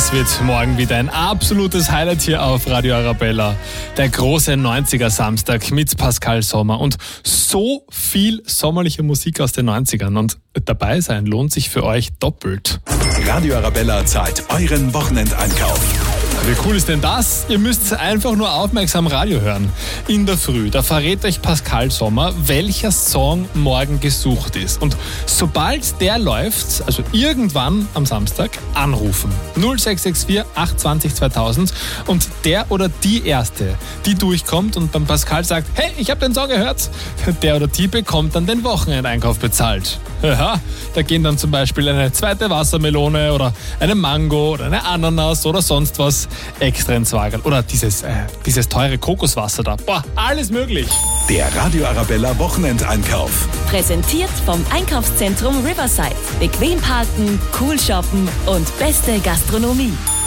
Das wird morgen wieder ein absolutes Highlight hier auf Radio Arabella. Der große 90er Samstag mit Pascal Sommer und so viel sommerliche Musik aus den 90ern. Und dabei sein lohnt sich für euch doppelt. Radio Arabella zahlt euren Wochenendeinkauf. Wie cool ist denn das? Ihr müsst einfach nur aufmerksam Radio hören. In der Früh, da verrät euch Pascal Sommer, welcher Song morgen gesucht ist. Und sobald der läuft, also irgendwann am Samstag, anrufen. 0664 820 2000 und der oder die Erste, die durchkommt und beim Pascal sagt, hey, ich habe den Song gehört, der oder die bekommt dann den Wochenendeinkauf bezahlt. Ja, da gehen dann zum Beispiel eine zweite Wassermelone oder eine Mango oder eine Ananas oder sonst was extra ins Wagen. Oder dieses teure Kokoswasser da. Boah, alles möglich. Der Radio Arabella Wochenendeinkauf. Präsentiert vom Einkaufszentrum Riverside. Bequem parken, cool shoppen und beste Gastronomie.